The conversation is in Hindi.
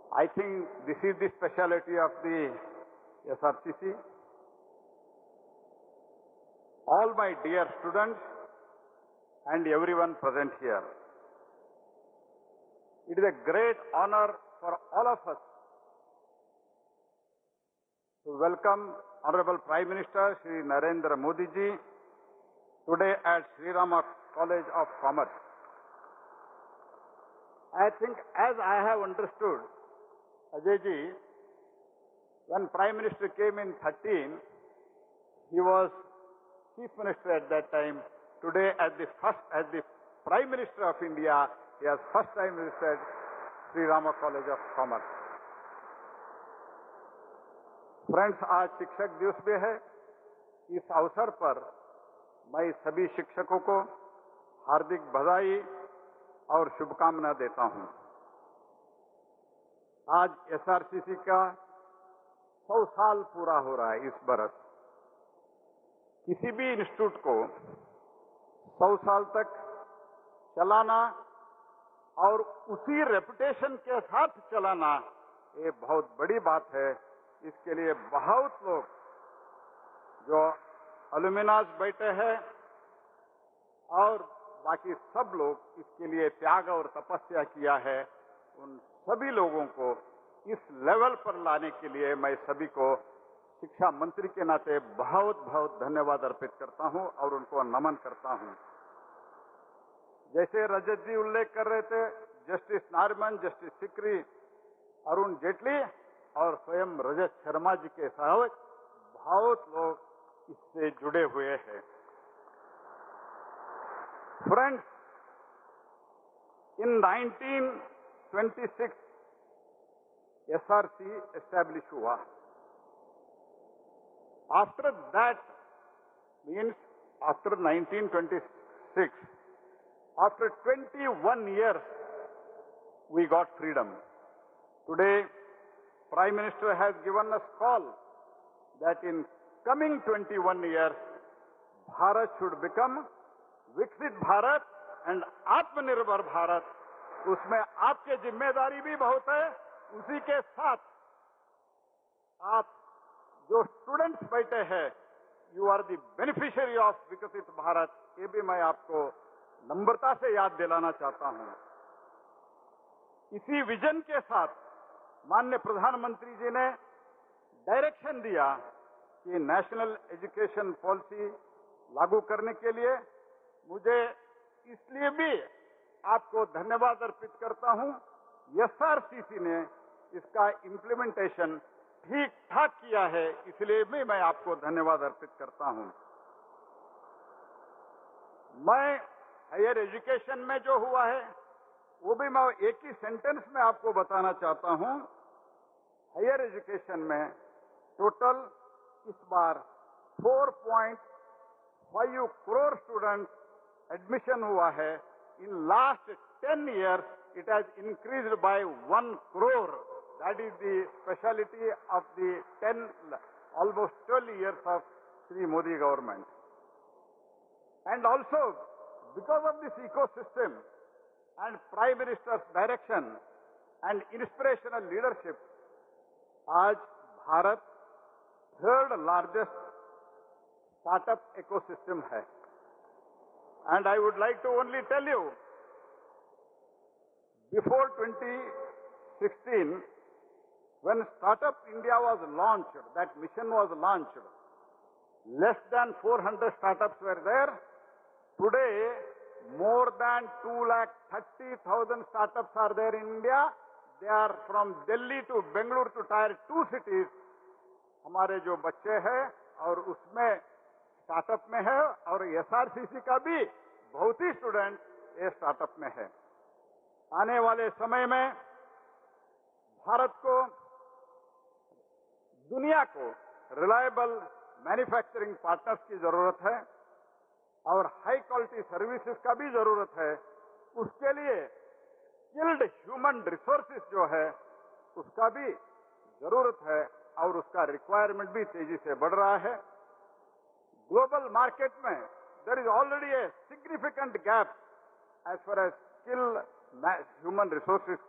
I think this is the speciality of the SRCC. All my dear students and everyone present here, it is a great honor for all of us to welcome Honorable Prime Minister Shri Narendra Modi ji today at Sri Rama College of Commerce. I think as I have understood, Ajay ji, when Prime Minister came in 13, he was Chief Minister at that time. Today as the Prime Minister of India, he has first time visited Sri Rama College of Commerce. Friends, आज शिक्षक दिवस भी है। इस अवसर पर मैं सभी शिक्षकों को हार्दिक बधाई और शुभकामना देता हूं। आज एसआरसीसी का 100 साल पूरा हो रहा है इस बरस। किसी भी इंस्टीट्यूट को 100 साल तक चलाना और उसी रेपुटेशन के साथ चलाना, ये बहुत बड़ी बात है। इसके लिए बहुत लोग जो अलुमिनास बैठे हैं और बाकी सब लोग इसके लिए त्याग और तपस्या किया है, उन सभी लोगों को इस लेवल पर लाने के लिए मैं सभी को शिक्षा मंत्री के नाते बहुत बहुत धन्यवाद अर्पित करता हूं और उनको नमन करता हूं। जैसे रजत जी उल्लेख कर रहे थे, जस्टिस नारिमन, जस्टिस सिकरी, अरुण जेटली और स्वयं रजत शर्मा जी के साथ बहुत लोग इससे जुड़े हुए हैं। फ्रेंड्स, इन 1926 एसआरसी एस्टैब्लिश हुआ। After that means after 1926, after 21 years we got freedom. Today Prime Minister has given us call that in coming 21 years, Bharat should become Viksit Bharat and Atmanirbhar Bharat. उसमें आपकी जिम्मेदारी भी बहुत है। उसी के साथ आप जो स्टूडेंट्स बैठे हैं, you are the beneficiary of विकसित भारत, ये भी मैं आपको नम्रता से याद दिलाना चाहता हूं। इसी विजन के साथ माननीय प्रधानमंत्री जी ने डायरेक्शन दिया कि नेशनल एजुकेशन पॉलिसी लागू करने के लिए मुझे इसलिए भी आपको धन्यवाद अर्पित करता हूं। एसआरसीसी ने इसका इम्प्लीमेंटेशन ठीक ठाक किया है, इसलिए भी मैं आपको धन्यवाद अर्पित करता हूं। मैं हायर एजुकेशन में जो हुआ है वो भी मैं एक ही सेंटेंस में आपको बताना चाहता हूं। हायर एजुकेशन में टोटल इस बार 4.5 करोड़ स्टूडेंट एडमिशन हुआ है। In last 10 years it has increased by 1 crore. That is the speciality of the almost 12 years of Shri Modi government. And also because of this ecosystem and Prime Minister's direction and inspirational leadership, आज Bharat third largest startup ecosystem है। And I would like to only tell you, before 2016, when Startup India was launched, that mission was launched, less than 400 startups were there. Today, more than 230,000 startups are there in India. They are from Delhi to Bangalore to Tier 2 cities. हमारे जो बच्चे हैं और उसमें स्टार्टअप में है, और एसआरसीसी का भी बहुत ही स्टूडेंट ये स्टार्टअप में है। आने वाले समय में भारत को, दुनिया को रिलायबल मैन्युफैक्चरिंग पार्टनर्स की जरूरत है और हाई क्वालिटी सर्विसेज का भी जरूरत है। उसके लिए स्किल्ड ह्यूमन रिसोर्सेज जो है उसका भी जरूरत है और उसका रिक्वायरमेंट भी तेजी से बढ़ रहा है। ग्लोबल मार्केट में there is already a significant gap as far as skill human resources